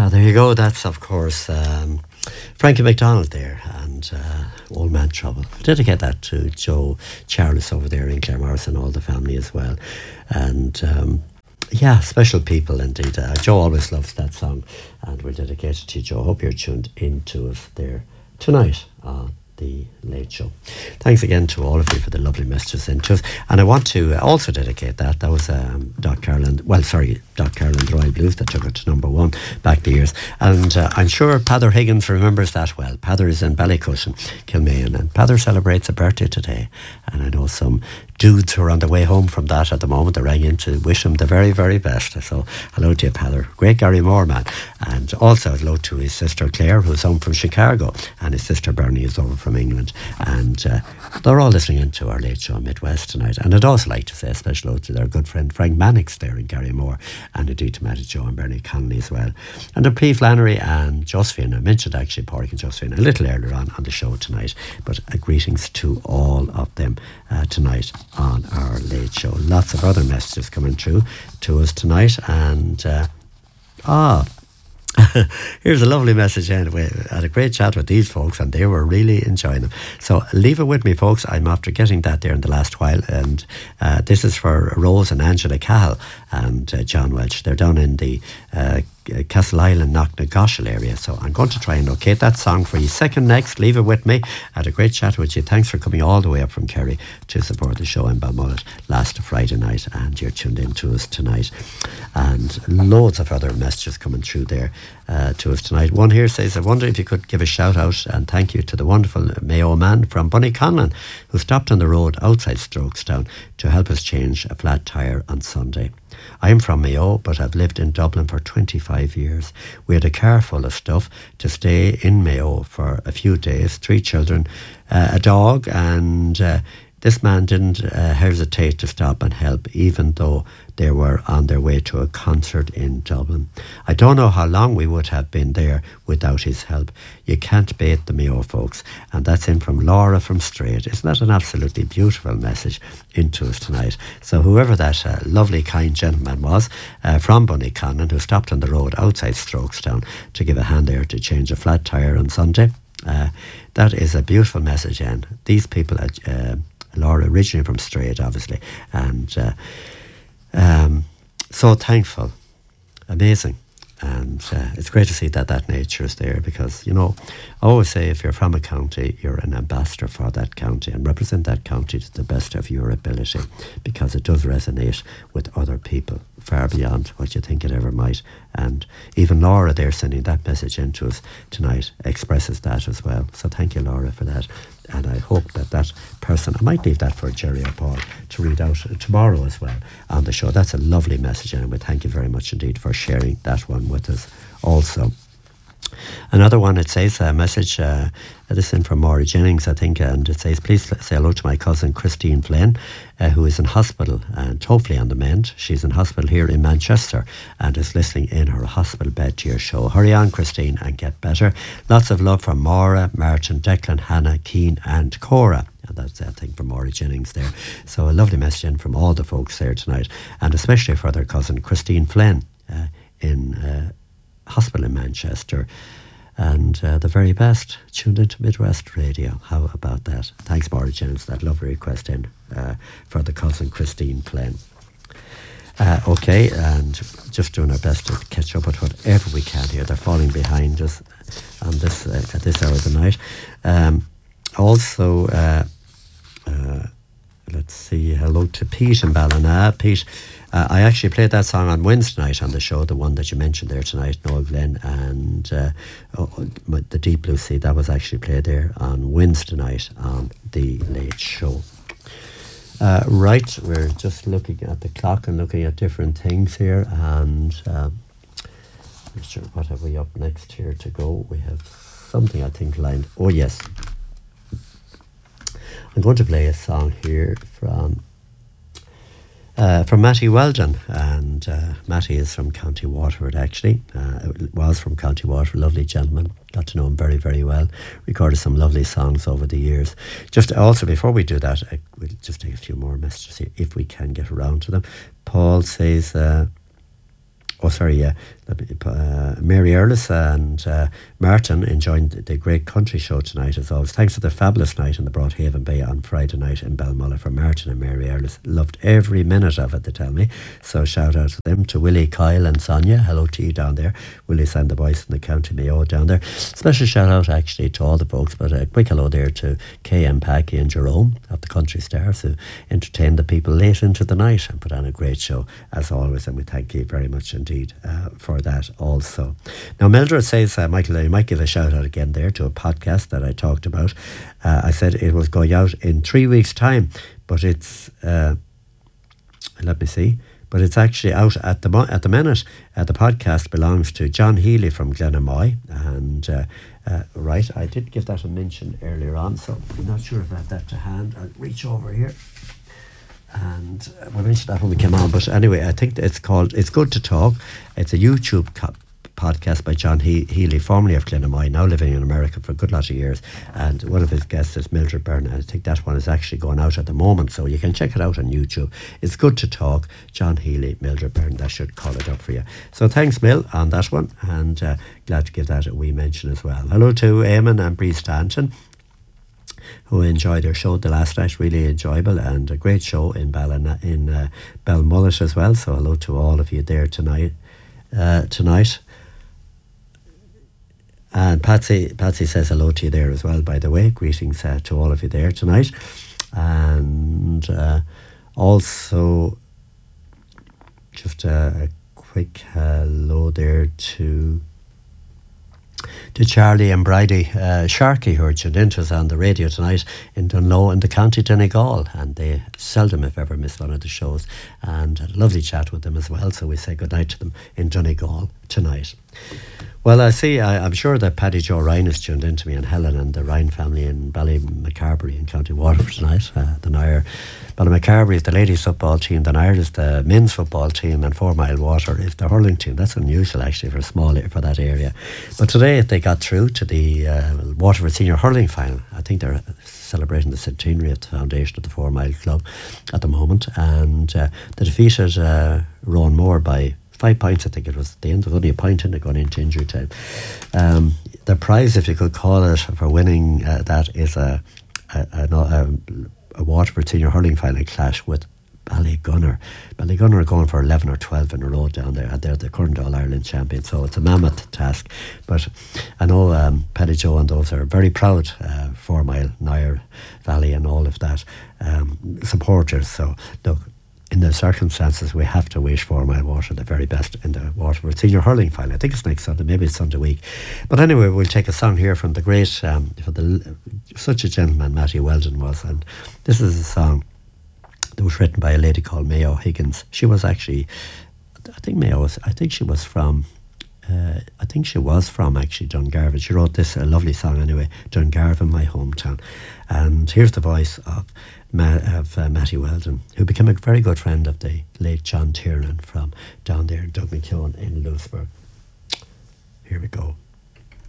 There you go. That's, of course, Frankie McDonald there and Old Man Trouble. Dedicate that to Joe Charles over there in Claremorris and all the family as well. And yeah, special people indeed. Joe always loves that song, and we'll dedicate it to you, Joe. Hope you're tuned into it there tonight on The Late Show. Thanks again to all of you for the lovely messages into us. And I want to also dedicate that. That was Doc Carolyn, Doc Carolyn, the Royal Blues, that took it to #1 back the years. And I'm sure Pather Higgins remembers that well. Pather is in Ballycushion, Kilmaine, and Pather celebrates a birthday today. And I know some dudes who are on the way home from that at the moment. They rang in to wish him the very, very best. So hello to you, Pather. Great Gary Moore man. And also hello to his sister Claire, who's home from Chicago, and his sister Bernie is over from England. And they're all listening into our Late Show Midwest tonight. And I'd also like to say a special hello to their good friend Frank Mannix there in Gary Moore, and indeed to Matty Joe and Bernie Connolly as well. And to P. Flannery and Josephine. I mentioned actually Porrick and Josephine a little earlier on the show tonight, but greetings to all of them tonight on our Late Show. Lots of other messages coming through to us tonight, and here's a lovely message anyway. I had a great chat with these folks and they were really enjoying them. So leave it with me, folks. I'm after getting that there in the last while, and this is for Rose and Angela Cahill and John Welch. They're down in the Castle Island, Knocknagoshel area. So I'm going to try and locate that song for you. Second next, leave it with me. I had a great chat with you. Thanks for coming all the way up from Kerry to support the show in Balmullet last Friday night, and you're tuned in to us tonight. And loads of other messages coming through there to us tonight. One here says, I wonder if you could give a shout out and thank you to the wonderful Mayo man from Bunnyconlon who stopped on the road outside Strokestown to help us change a flat tyre on Sunday. I'm from Mayo, but I've lived in Dublin for 25 years. We had a car full of stuff to stay in Mayo for a few days, 3 children, a dog, and this man didn't hesitate to stop and help, even though they were on their way to a concert in Dublin. I don't know how long we would have been there without his help. You can't beat the Mayo folks. And that's in from Laura from Straight. Isn't that an absolutely beautiful message into us tonight? So whoever that lovely, kind gentleman was from Bunnyconlon who stopped on the road outside Strokestown to give a hand there to change a flat tyre on Sunday, that is a beautiful message. And these people, Laura originally from Straight, obviously, and so thankful, amazing, and it's great to see that nature is there, because, you know, I always say if you're from a county, you're an ambassador for that county and represent that county to the best of your ability, because it does resonate with other people far beyond what you think it ever might. And even Laura there sending that message into us tonight expresses that as well. So thank you, Laura, for that. And I hope that person, I might leave that for Jerry or Paul to read out tomorrow as well on the show. That's a lovely message, anyway. Thank you very much indeed for sharing that one with us also. Another one, it says a message, this is in from Maury Jennings, I think, and it says, please say hello to my cousin Christine Flynn, who is in hospital and hopefully on the mend. She's in hospital here in Manchester and is listening in her hospital bed to your show. Hurry on, Christine, and get better. Lots of love from Maura, Martin, Declan, Hannah, Keane and Cora. And that's, I think, from Maury Jennings there. So a lovely message in from all the folks there tonight, and especially for their cousin Christine Flynn in hospital in Manchester, and the very best, tuned into Midwest Radio. How about that? Thanks, Maury Jennings, that lovely request in for the cousin Christine Flynn. Okay, and just doing our best to catch up with whatever we can here. They're falling behind us on this at this hour of the night. Also, let's see, hello to Pete in Ballina. Pete, I actually played that song on Wednesday night on the show, the one that you mentioned there tonight, Noel Glenn, and the Deep Blue Sea. That was actually played there on Wednesday night on The Late Show. Right, we're just looking at the clock and looking at different things here, and I'm sure what have we up next here to go. We have something, I think, lined. Oh yes, I'm going to play a song here from Matty Weldon, and Matty is from County Waterford actually, was from County Waterford, lovely gentleman, got to know him very, very well, recorded some lovely songs over the years. Just also before we do that, we'll just take a few more messages here if we can get around to them. Paul says, let's Mary Earlis and Martin enjoying the great country show tonight as always. Thanks for the fabulous night in the Broadhaven Bay on Friday night in Balmulla for Martin and Mary Earlis. Loved every minute of it, they tell me. So shout out to them, to Willie, Kyle and Sonia. Hello to you down there. Willie's and the boys in the County Mayo down there. Special shout out actually to all the folks, but a quick hello there to KM Packy and Jerome of the Country Stars, who entertained the people late into the night and put on a great show as always, and we thank you very much indeed for that also. Now Mildred says, Michael, you might give a shout out again there to a podcast that I talked about. I said it was going out in 3 weeks time, but it's let me see, but it's actually out at the minute. The podcast belongs to John Healy from Glenamoy, and right, I did give that a mention earlier on, so I'm not sure if I have that to hand. I'll reach over here. And we mentioned that when we came on, but anyway, I think it's called It's Good to Talk. It's a YouTube podcast by John Healy, formerly of Glenamoy, now living in America for a good lot of years, and one of his guests is Mildred Byrne, and I think that one is actually going out at the moment, so you can check it out on YouTube. It's Good to Talk, John Healy, Mildred Byrne. That should call it up for you. So thanks, Mill, on that one, and glad to give that a wee mention as well. Hello to Eamon and Bree Stanton, who enjoyed their show the last night. Really enjoyable, and a great show in Balmullet as well. So hello to all of you there tonight. And Patsy says hello to you there as well, by the way. Greetings to all of you there tonight. And also just a quick hello there to Charlie and Bridie Sharkey, who are tuned into us on the radio tonight in Dunlow in the County Donegal, and they seldom if ever miss one of the shows, and had a lovely chat with them as well, so we say good night to them in Donegal tonight. Well, I see, I'm sure that Paddy Joe Ryan is tuned in to me, and Helen and the Ryan family in Ballymacarbery in County Waterford tonight. The Nair Ballymacarbery is the ladies football team, the Nair is the men's football team, and 4 Mile Water is the hurling team. That's unusual actually for that area. But today they got through to the Waterford Senior Hurling Final. I think they're celebrating the centenary of the foundation of the 4 Mile Club at the moment, and they defeated Rowan Moore by 5 points. I think it was at the end. There was only a point in it going into injury time. The prize, if you could call it, for winning that is a Waterford Senior Hurling Final clash with Ballygunner. Ballygunner are going for 11 or 12 in a row down there, and they're the current All-Ireland champions, so it's a mammoth task. But I know Paddy Joe and those are very proud 4 Mile, Nair Valley and all of that supporters. So look, in the circumstances, we have to wish 4 Mile Water the very best in the Waterford Senior Hurling Final. I think it's next Sunday, maybe it's Sunday week. But anyway, we'll take a song here from the great, such a gentleman Matty Weldon was, and this is a song that was written by a lady called Mayo Higgins. She was actually, I think she was from actually Dungarvan. She wrote this lovely song anyway, Dungarvan, my hometown. And here's the voice of Matty Weldon, who became a very good friend of the late John Tiernan from down there in Doug McKeown in Lewisburg. Here we go.